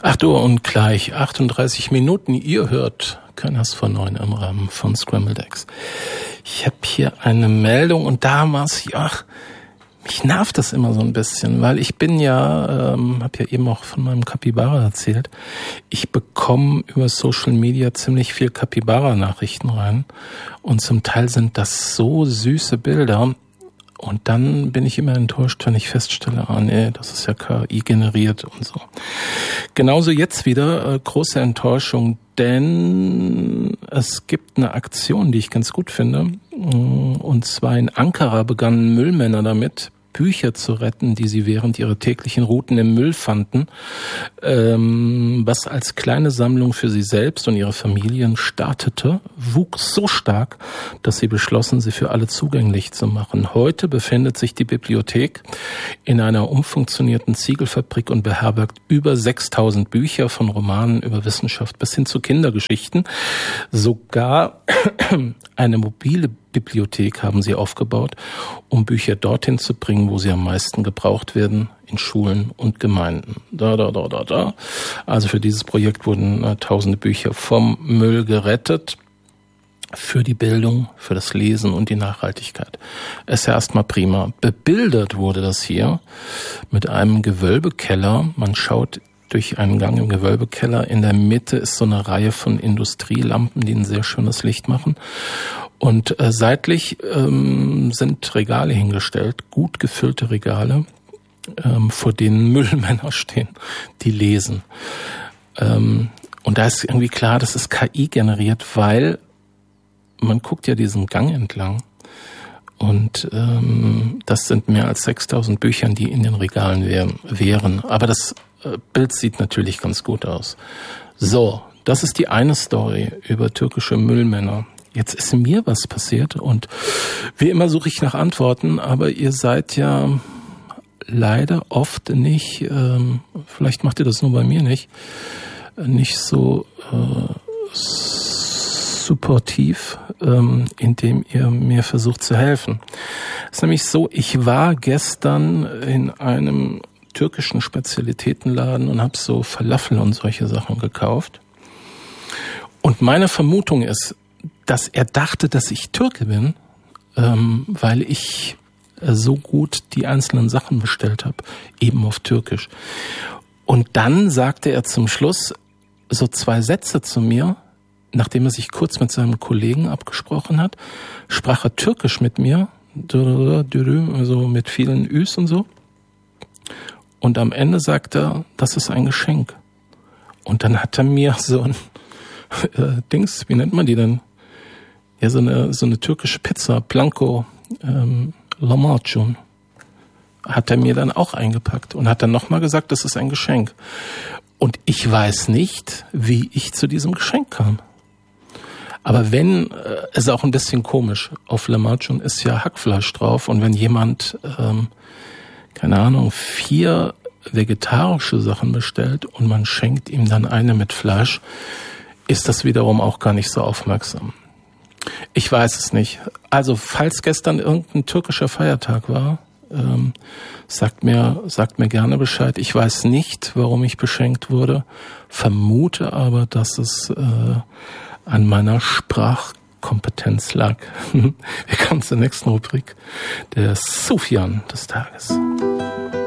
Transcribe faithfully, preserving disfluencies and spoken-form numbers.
acht Uhr und gleich achtunddreißig Minuten. Ihr hört Könners vor neun im Rahmen von Scrambled Eggs. Ich habe hier eine Meldung und damals, ja, mich nervt das immer so ein bisschen, weil ich bin ja, ähm, habe ja eben auch von meinem Capybara erzählt, ich bekomme über Social Media ziemlich viel Capybara-Nachrichten rein und zum Teil sind das so süße Bilder. Und dann bin ich immer enttäuscht, wenn ich feststelle, ah nee, das ist ja K I generiert und so. Genauso jetzt wieder äh, große Enttäuschung, denn es gibt eine Aktion, die ich ganz gut finde. Und zwar in Ankara begannen Müllmänner damit, Bücher zu retten, die sie während ihrer täglichen Routen im Müll fanden, ähm, was als kleine Sammlung für sie selbst und ihre Familien startete, wuchs so stark, dass sie beschlossen, sie für alle zugänglich zu machen. Heute befindet sich die Bibliothek in einer umfunktionierten Ziegelfabrik und beherbergt über sechstausend Bücher, von Romanen über Wissenschaft bis hin zu Kindergeschichten. Sogar eine mobile Bibliothek haben sie aufgebaut, um Bücher dorthin zu bringen, wo sie am meisten gebraucht werden, in Schulen und Gemeinden. Da, da, da, da, da. Also für dieses Projekt wurden äh, tausende Bücher vom Müll gerettet. Für die Bildung, für das Lesen und die Nachhaltigkeit. Es ist ja erstmal prima. Bebildert wurde das hier mit einem Gewölbekeller. Man schaut durch einen Gang im Gewölbekeller. In der Mitte ist so eine Reihe von Industrielampen, die ein sehr schönes Licht machen. Und äh, seitlich ähm, sind Regale hingestellt, gut gefüllte Regale, ähm, vor denen Müllmänner stehen, die lesen. Ähm, und da ist irgendwie klar, das ist K I generiert, weil man guckt ja diesen Gang entlang. Und ähm, das sind mehr als sechstausend Bücher, die in den Regalen wären. wären. Aber das äh, Bild sieht natürlich ganz gut aus. So, das ist die eine Story über türkische Müllmänner. Jetzt ist mir was passiert und wie immer suche ich nach Antworten, aber ihr seid ja leider oft nicht, ähm, vielleicht macht ihr das nur bei mir nicht, nicht so äh, supportiv, ähm, indem ihr mir versucht zu helfen. Es ist nämlich so, ich war gestern in einem türkischen Spezialitätenladen und habe so Falafel und solche Sachen gekauft. Und meine Vermutung ist, dass er dachte, dass ich Türke bin, ähm, weil ich äh, so gut die einzelnen Sachen bestellt habe, eben auf Türkisch. Und dann sagte er zum Schluss so zwei Sätze zu mir, nachdem er sich kurz mit seinem Kollegen abgesprochen hat, sprach er Türkisch mit mir, also mit vielen Üs und so. Und am Ende sagt er, das ist ein Geschenk. Und dann hat er mir so ein äh, Dings, wie nennt man die denn? Ja, so eine so eine türkische Pizza, Planko, ähm, Lahmacun, hat er mir dann auch eingepackt und hat dann nochmal gesagt, das ist ein Geschenk. Und ich weiß nicht, wie ich zu diesem Geschenk kam. Aber wenn, äh, ist auch ein bisschen komisch, auf Lahmacun ist ja Hackfleisch drauf und wenn jemand, ähm, keine Ahnung, vier vegetarische Sachen bestellt und man schenkt ihm dann eine mit Fleisch, ist das wiederum auch gar nicht so aufmerksam. Ich weiß es nicht. Also falls gestern irgendein türkischer Feiertag war, ähm, sagt mir, sagt mir gerne Bescheid. Ich weiß nicht, warum ich beschenkt wurde, vermute aber, dass es äh, an meiner Sprachkompetenz lag. Wir kommen zur nächsten Rubrik, der Sufjan des Tages.